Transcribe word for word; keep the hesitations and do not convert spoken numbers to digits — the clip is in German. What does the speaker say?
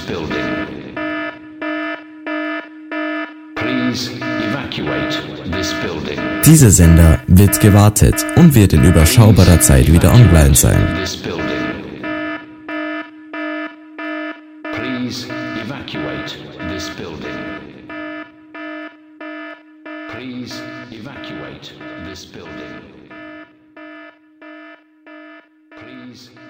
building. Please evacuate this building. Dieser Sender wird gewartet und wird in überschaubarer Zeit wieder online sein. Please evacuate this building. Please evacuate this building. Please